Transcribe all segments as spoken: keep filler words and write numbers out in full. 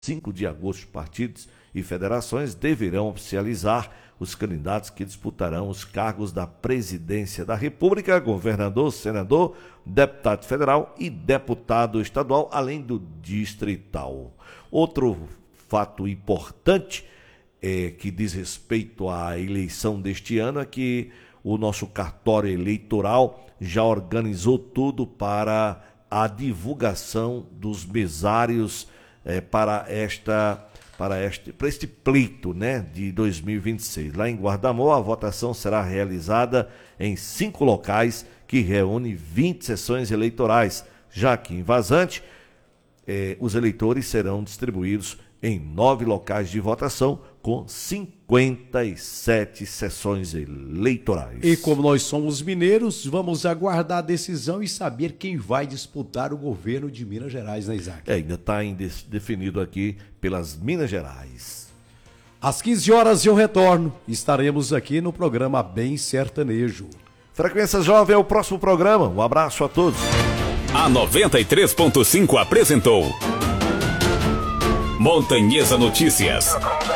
cinco de agosto, partidos e federações deverão oficializar os candidatos que disputarão os cargos da presidência da República, governador, senador, deputado federal e deputado estadual, além do distrital. Outro fato importante é, que diz respeito à eleição deste ano é que o nosso cartório eleitoral já organizou tudo para a divulgação dos mesários é, para esta para este para este pleito, né, de dois mil e vinte e seis. Lá em Guardamor, a votação será realizada em cinco locais que reúne vinte sessões eleitorais. Já que em Vazante, eh, os eleitores serão distribuídos em nove locais de votação com cinquenta e sete sessões eleitorais. E como nós somos mineiros, vamos aguardar a decisão e saber quem vai disputar o governo de Minas Gerais, né, Isaac? É, ainda está definido aqui pelas Minas Gerais. Às quinze horas eu retorno. Estaremos aqui no programa Bem Sertanejo. Frequência Jovem é o próximo programa. Um abraço a todos. A noventa e três ponto cinco apresentou Montanhesa Notícias.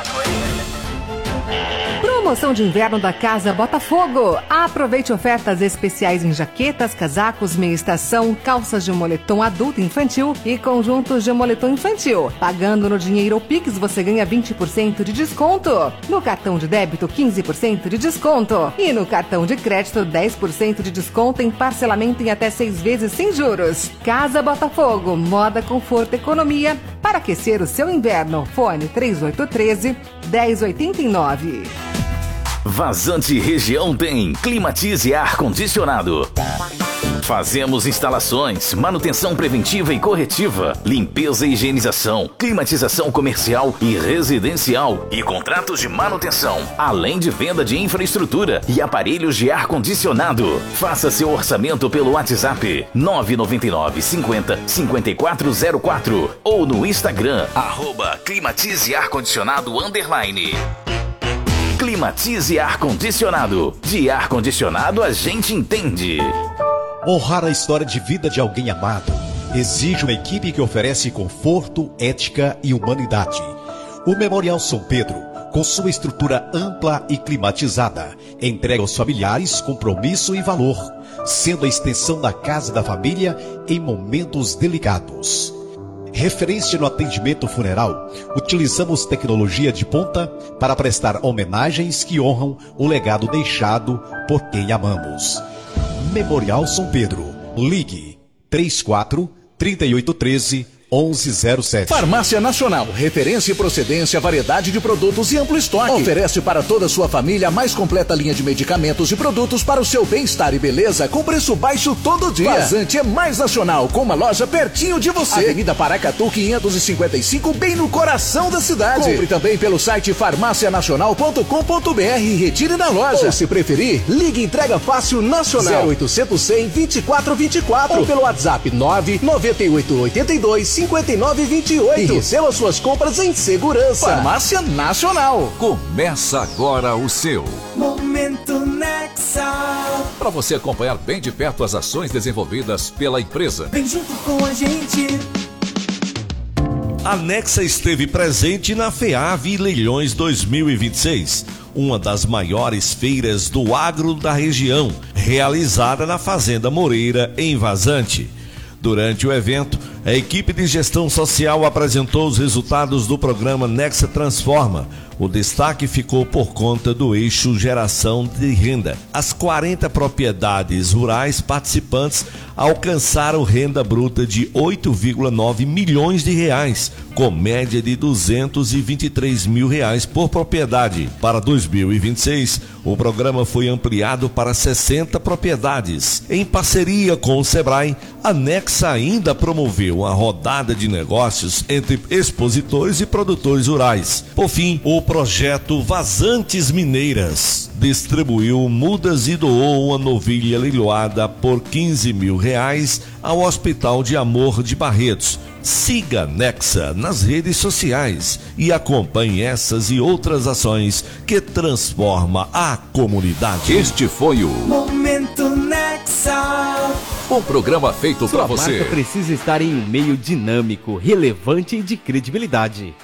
Promoção de inverno da Casa Botafogo. Aproveite ofertas especiais em jaquetas, casacos, meia estação, calças de moletom adulto e infantil e conjuntos de moletom infantil. Pagando no dinheiro ou Pix, você ganha vinte por cento de desconto. No cartão de débito, quinze por cento de desconto. E no cartão de crédito, dez por cento de desconto em parcelamento em até seis vezes sem juros. Casa Botafogo, moda, conforto, economia para aquecer o seu inverno. Fone três oito um três, um zero oito nove. Vazante Região tem Climatize Ar-Condicionado. Fazemos instalações, manutenção preventiva e corretiva, limpeza e higienização, climatização comercial e residencial e contratos de manutenção, além de venda de infraestrutura e aparelhos de ar-condicionado. Faça seu orçamento pelo WhatsApp nove nove nove, cinquenta, cinquenta e quatro zero quatro ou no Instagram, arroba Climatize Ar-Condicionado underline. Climatize Ar-Condicionado. De ar-condicionado a gente entende. Honrar a história de vida de alguém amado exige uma equipe que oferece conforto, ética e humanidade. O Memorial São Pedro, com sua estrutura ampla e climatizada, entrega aos familiares compromisso e valor, sendo a extensão da casa da família em momentos delicados. Referência no atendimento funeral, utilizamos tecnologia de ponta para prestar homenagens que honram o legado deixado por quem amamos. Memorial São Pedro. Ligue três quatro, três oito um três, onze zero sete. Farmácia Nacional, referência em procedência, variedade de produtos e amplo estoque. Oferece para toda a sua família a mais completa linha de medicamentos e produtos para o seu bem-estar e beleza com preço baixo todo dia. Vazante é mais nacional, com uma loja pertinho de você. Avenida Paracatu quinhentos e cinquenta e cinco, bem no coração da cidade. Compre também pelo site farmácia nacional ponto com ponto br e retire na loja. Ou se preferir, ligue Entrega Fácil Nacional zero oitocentos, cem, vinte e quatro vinte e quatro ou pelo WhatsApp nove nove oito oito dois, cinquenta e nove vinte e oito e receba suas compras em segurança. Farmácia Nacional. Começa agora o seu Momento Nexa. Para você acompanhar bem de perto as ações desenvolvidas pela empresa. Vem junto com a gente. A Nexa esteve presente na FEAV Leilões dois mil e vinte e seis, uma das maiores feiras do agro da região, realizada na Fazenda Moreira, em Vazante. Durante o evento, a equipe de gestão social apresentou os resultados do programa Nexa Transforma. O destaque ficou por conta do eixo geração de renda. As quarenta propriedades rurais participantes alcançaram renda bruta de oito vírgula nove milhões de reais, com média de duzentos e vinte e três mil reais por propriedade. Para dois mil e vinte e seis, o programa foi ampliado para sessenta propriedades. Em parceria com o Sebrae, a Nexa ainda promoveu uma rodada de negócios entre expositores e produtores rurais. Por fim, o projeto Vazantes Mineiras distribuiu mudas e doou uma novilha leiloada por quinze mil reais ao Hospital de Amor de Barretos. Siga a Nexa nas redes sociais e acompanhe essas e outras ações que transformam a comunidade. Este foi o Momento Nexa. Um programa feito para Sua você. marca precisa estar em um meio dinâmico, relevante e de credibilidade.